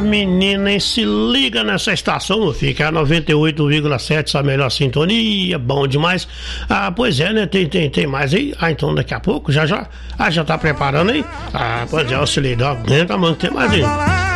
menina, hein? Se liga nessa estação, fica a 98,7, a melhor sintonia, bom demais. Ah, pois é, né? Tem mais aí? Ah, então daqui a pouco, já. Ah, já tá preparando aí? Ah, pois é, auxiliar, aguenta, mano, tem mais aí.